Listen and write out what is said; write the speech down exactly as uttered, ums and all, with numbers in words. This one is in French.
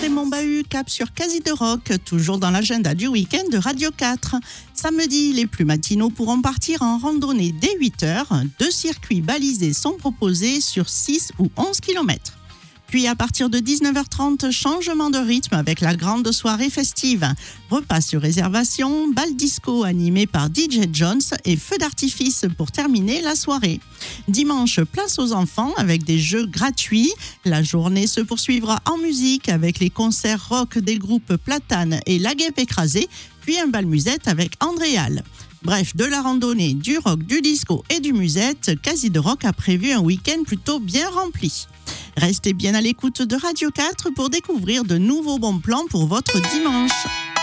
Raymond Bahut, cap sur Quasi de Rock, toujours dans l'agenda du week-end de Radio quatre. Samedi, les plus matinaux pourront partir en randonnée dès huit heures. Deux circuits balisés sont proposés sur six ou onze kilomètres. Puis à partir de dix-neuf heures trente, changement de rythme avec la grande soirée festive. Repas sur réservation, bal disco animé par D J Jones et feu d'artifice pour terminer la soirée. Dimanche, place aux enfants avec des jeux gratuits. La journée se poursuivra en musique avec les concerts rock des groupes Platane et La Guêpe Écrasée, puis un bal musette avec Andréal. Bref, de la randonnée, du rock, du disco et du musette, Quasi de Rock a prévu un week-end plutôt bien rempli. Restez bien à l'écoute de Radio quatre pour découvrir de nouveaux bons plans pour votre dimanche.